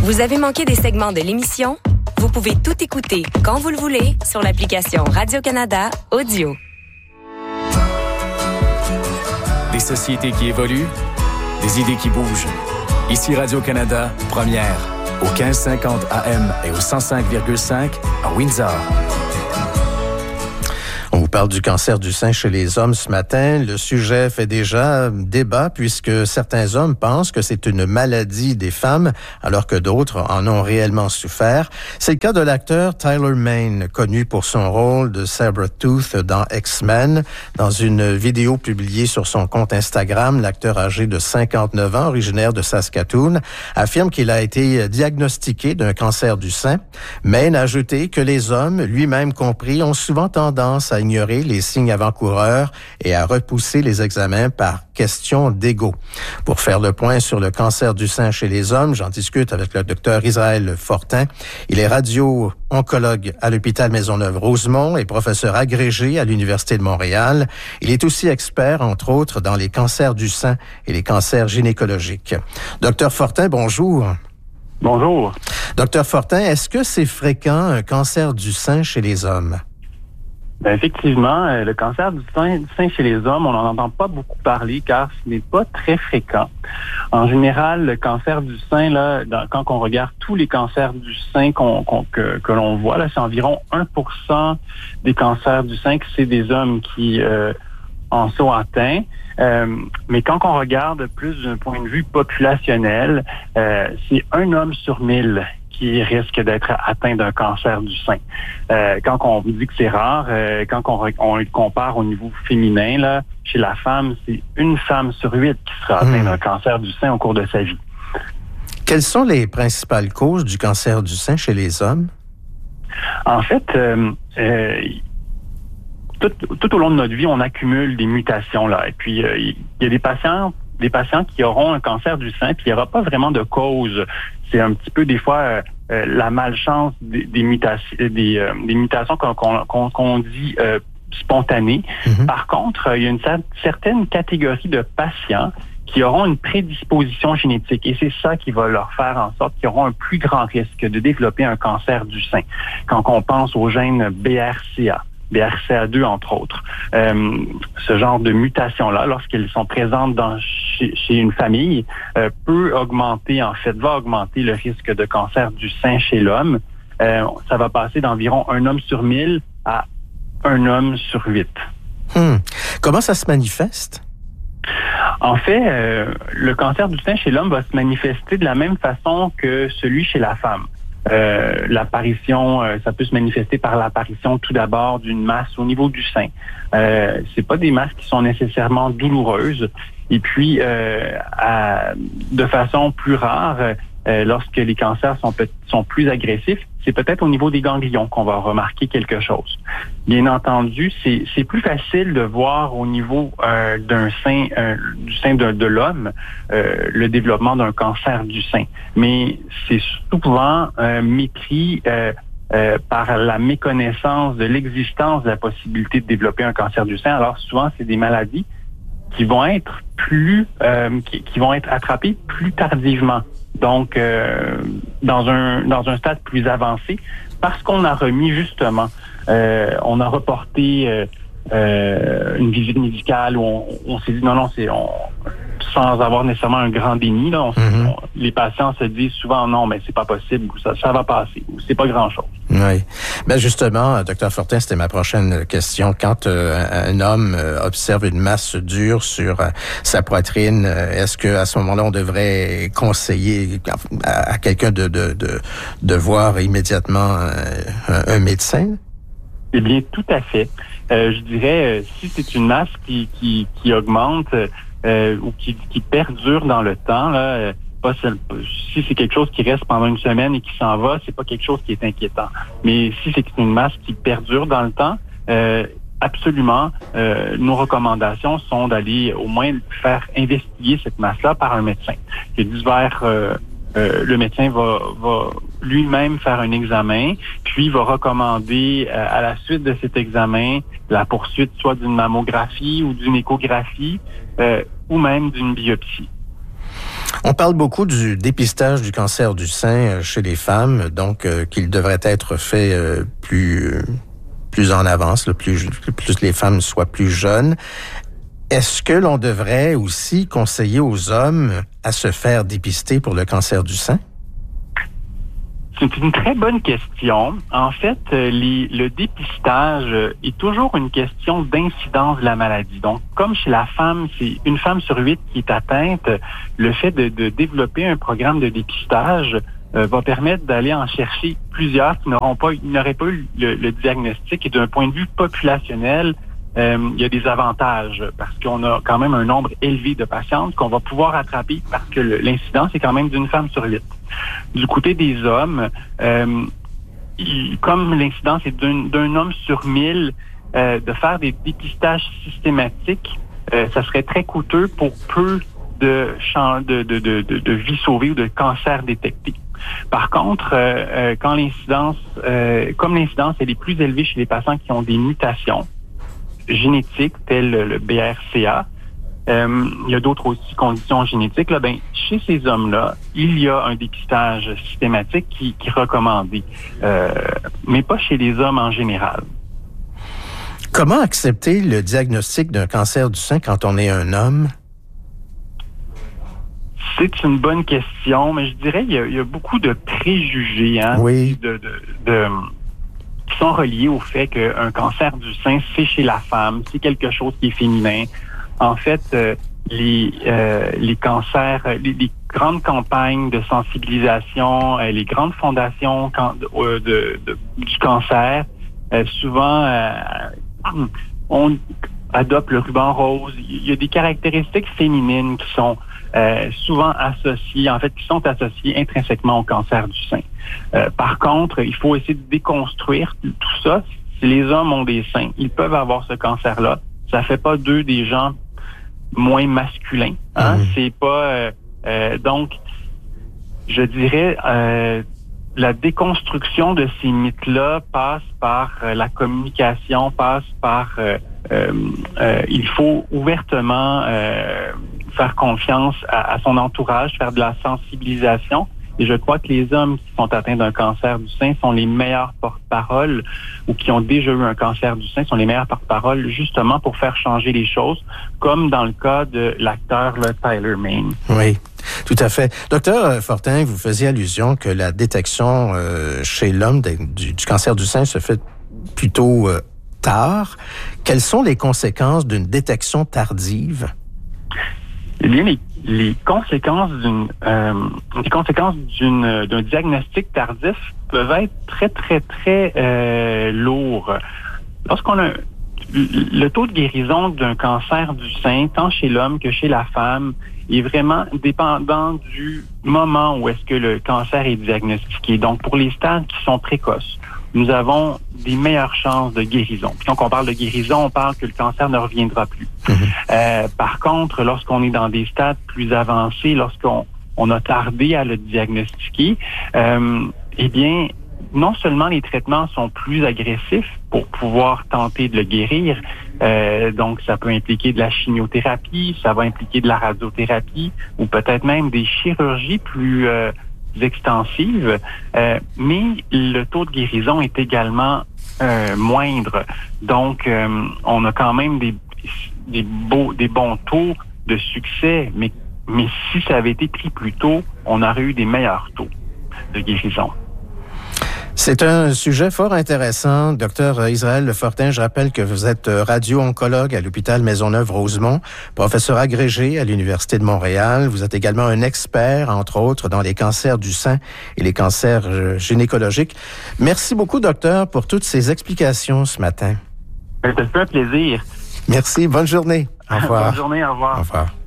Vous avez manqué des segments de l'émission? Vous pouvez tout écouter quand vous le voulez sur l'application Radio-Canada Audio. Des sociétés qui évoluent, des idées qui bougent. Ici Radio-Canada, première, au 1550 AM et au 105,5 à Windsor. On vous parle du cancer du sein chez les hommes ce matin. Le sujet fait déjà débat puisque certains hommes pensent que c'est une maladie des femmes alors que d'autres en ont réellement souffert. C'est le cas de l'acteur Tyler Mane, connu pour son rôle de Sabretooth dans X-Men. Dans une vidéo publiée sur son compte Instagram, l'acteur âgé de 59 ans, originaire de Saskatoon, affirme qu'il a été diagnostiqué d'un cancer du sein. Mane a ajouté que les hommes, lui-même compris, ont souvent tendance à ignorer les signes avant-coureurs et à repousser les examens par question d'ego. Pour faire le point sur le cancer du sein chez les hommes, j'en discute avec le docteur Israël Fortin. Il est radio-oncologue à l'hôpital Maisonneuve-Rosemont et professeur agrégé à l'Université de Montréal. Il est aussi expert, entre autres, dans les cancers du sein et les cancers gynécologiques. Docteur Fortin, bonjour. Bonjour. Docteur Fortin, est-ce que c'est fréquent un cancer du sein chez les hommes? Ben effectivement, le cancer du sein chez les hommes, on n'en entend pas beaucoup parler car ce n'est pas très fréquent. En général, le cancer du sein, là, quand on regarde tous les cancers du sein que l'on voit, là, c'est environ 1% des cancers du sein que c'est des hommes qui en sont atteints. Mais quand on regarde plus d'un point de vue populationnel, c'est un homme sur 1000 qui risque d'être atteint d'un cancer du sein. Quand on dit que c'est rare, quand on le compare au niveau féminin, là, chez la femme, c'est une femme sur 8 qui sera atteinte d'un cancer du sein au cours de sa vie. Quelles sont les principales causes du cancer du sein chez les hommes? En fait, tout au long de notre vie, on accumule des mutations là. Et puis, il y a des patients qui auront un cancer du sein, puis il n'y aura pas vraiment de cause. C'est un petit peu des fois la malchance des mutations qu'on dit spontanées. Mm-hmm. Par contre, il y a une certaine catégorie de patients qui auront une prédisposition génétique. Et c'est ça qui va leur faire en sorte qu'ils auront un plus grand risque de développer un cancer du sein. Quand on pense aux gènes BRCA2 entre autres. Ce genre de mutation-là, lorsqu'elles sont présentes chez une famille, va augmenter le risque de cancer du sein chez l'homme. Ça va passer d'environ un homme sur 1000 à un homme sur 8. Comment ça se manifeste? En fait, le cancer du sein chez l'homme va se manifester de la même façon que celui chez la femme. L'apparition, ça peut se manifester par l'apparition tout d'abord d'une masse au niveau du sein. C'est pas des masses qui sont nécessairement douloureuses. Et puis, de façon plus rare, lorsque les cancers sont plus agressifs, c'est peut-être au niveau des ganglions qu'on va remarquer quelque chose. Bien entendu, c'est plus facile de voir au niveau du sein de l'homme le développement d'un cancer du sein. Mais c'est souvent mépris par la méconnaissance de l'existence de la possibilité de développer un cancer du sein. Alors souvent, c'est des maladies qui vont être qui vont être attrapées plus tardivement. Donc, dans un stade plus avancé, parce qu'on a remis justement, on a reporté une visite médicale où on s'est dit sans avoir nécessairement un grand déni, là, les patients se disent souvent non, mais c'est pas possible, ça va passer, ou c'est pas grand-chose. Oui. Ben justement, Dr. Fortin, c'était ma prochaine question. Quand un homme observe une masse dure sur sa poitrine, est-ce que à ce moment-là, on devrait conseiller à quelqu'un de voir immédiatement un médecin? Eh bien, tout à fait. Je dirais, si c'est une masse qui augmente ou qui perdure dans le temps, là, si c'est quelque chose qui reste pendant une semaine et qui s'en va, c'est pas quelque chose qui est inquiétant. Mais si c'est une masse qui perdure dans le temps, absolument, nos recommandations sont d'aller au moins faire investiguer cette masse-là par un médecin. Il y a divers le médecin va lui-même faire un examen, puis va recommander à la suite de cet examen la poursuite soit d'une mammographie ou d'une échographie ou même d'une biopsie. On parle beaucoup du dépistage du cancer du sein chez les femmes, donc qu'il devrait être fait plus en avance, plus les femmes soient plus jeunes. Est-ce que l'on devrait aussi conseiller aux hommes à se faire dépister pour le cancer du sein? C'est une très bonne question. En fait, le dépistage est toujours une question d'incidence de la maladie. Donc, comme chez la femme, c'est une femme sur 8 qui est atteinte, le fait de développer un programme de dépistage va permettre d'aller en chercher plusieurs qui n'auraient pas eu le diagnostic. Et d'un point de vue populationnel, il y a des avantages parce qu'on a quand même un nombre élevé de patientes qu'on va pouvoir attraper parce que l'incidence est quand même d'une femme sur 8. Du côté des hommes, comme l'incidence est d'un homme sur 1000, de faire des dépistages systématiques, ça serait très coûteux pour peu de vies sauvées ou de cancers détectés. Par contre, quand comme l'incidence elle est plus élevée chez les patients qui ont des mutations génétiques telles le BRCA, il y a d'autres aussi conditions génétiques. Là, chez ces hommes-là, il y a un dépistage systématique qui est recommandé, mais pas chez les hommes en général. Comment accepter le diagnostic d'un cancer du sein quand on est un homme? C'est une bonne question, mais je dirais qu'il y a beaucoup de préjugés, oui. Qui sont reliés au fait qu'un cancer du sein, c'est chez la femme, c'est quelque chose qui est féminin. En fait, les cancers, les grandes campagnes de sensibilisation, les grandes fondations du cancer, souvent on adopte le ruban rose. Il y a des caractéristiques féminines qui sont souvent associées, qui sont associées intrinsèquement au cancer du sein. Par contre, il faut essayer de déconstruire tout ça. Si les hommes ont des seins, ils peuvent avoir ce cancer-là. Ça fait pas d'eux des gens moins masculins. C'est pas donc, je dirais, la déconstruction de ces mythes-là passe par la communication, passe par il faut ouvertement faire confiance à son entourage, faire de la sensibilisation. Et je crois que les hommes qui sont atteints d'un cancer du sein sont les meilleurs porte-parole ou qui ont déjà eu un cancer du sein sont les meilleurs porte-parole justement pour faire changer les choses, comme dans le cas de l'acteur Tyler Mane. Oui, tout à fait. Docteur Fortin, vous faisiez allusion que la détection chez l'homme du cancer du sein se fait plutôt tard. Quelles sont les conséquences d'une détection tardive? Eh bien, les conséquences d'un diagnostic tardif peuvent être très, très, très lourds. Lorsqu'on a le taux de guérison d'un cancer du sein, tant chez l'homme que chez la femme, est vraiment dépendant du moment où est-ce que le cancer est diagnostiqué. Donc, pour les stades qui sont précoces, nous avons des meilleures chances de guérison. Puis donc, on parle de guérison, on parle que le cancer ne reviendra plus. Par contre, lorsqu'on est dans des stades plus avancés, lorsqu'on a tardé à le diagnostiquer, eh bien, non seulement les traitements sont plus agressifs pour pouvoir tenter de le guérir, donc ça peut impliquer de la chimiothérapie, ça va impliquer de la radiothérapie ou peut-être même des chirurgies plus extensives, mais le taux de guérison est également moindre. Donc, on a quand même des bons taux de succès, mais si ça avait été pris plus tôt, on aurait eu des meilleurs taux de guérison. C'est un sujet fort intéressant. Docteur Israël Fortin, je rappelle que vous êtes radio-oncologue à l'hôpital Maisonneuve-Rosemont, professeur agrégé à l'Université de Montréal. Vous êtes également un expert, entre autres, dans les cancers du sein et les cancers gynécologiques. Merci beaucoup, docteur, pour toutes ces explications ce matin. Ça fait un plaisir. Merci. Bonne journée. Au revoir. Bonne journée. Au revoir. Au revoir.